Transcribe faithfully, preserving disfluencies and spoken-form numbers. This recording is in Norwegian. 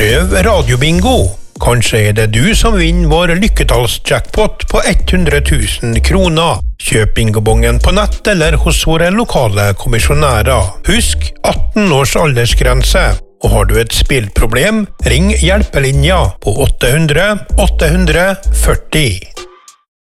Prøv radiobingo. Kanskje er det du som vinner vår lykketallsjackpot på hundre tusen kroner. Kjøp bingobongen på nett eller hos våre lokale kommisjonærer. Husk atten års aldersgrense. Og har du et spillproblem, ring hjelpelinja på åtte hundre åtte hundre førti.